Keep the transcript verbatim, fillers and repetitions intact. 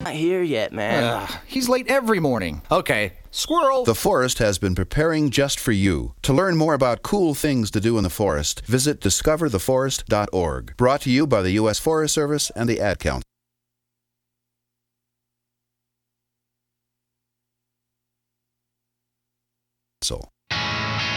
Not here yet, man. Ugh, he's late every morning. Okay, squirrel. The forest has been preparing just for you. To learn more about cool things to do in the forest, visit discover the forest dot org. Brought to you by the U S Forest Service and the Ad Council.